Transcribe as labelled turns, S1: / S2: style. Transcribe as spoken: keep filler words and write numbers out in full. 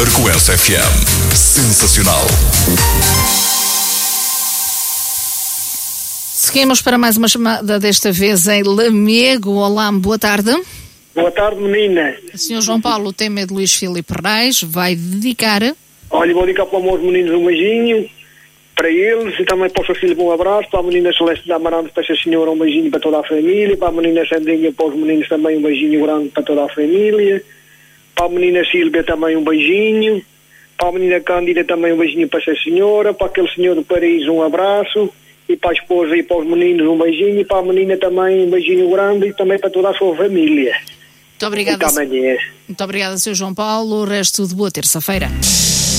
S1: Marcoense F M. Sensacional.
S2: Seguimos para mais uma chamada, desta vez em Lamego. Olá, boa tarde.
S3: Boa tarde, menina.
S2: senhor João Paulo, o tema é de Luís Filipe Reis, vai dedicar...
S3: Olha, vou dedicar para os meus meninos um beijinho, para eles, e também para o seu filho um abraço, para a menina Celeste da Amarante, para essa senhora um beijinho para toda a família, para a menina Sandrinha, para os meninos também um beijinho grande para toda a família, para a menina Sílvia também um beijinho, para a menina Cândida também um beijinho para essa senhora, para aquele senhor do Paraíso um abraço, e para a esposa e para os meninos um beijinho, e para a menina também um beijinho grande, e também para toda a sua família.
S2: Muito obrigada.
S3: Até amanhã.
S2: Muito obrigada, senhor João Paulo. O resto de boa terça-feira.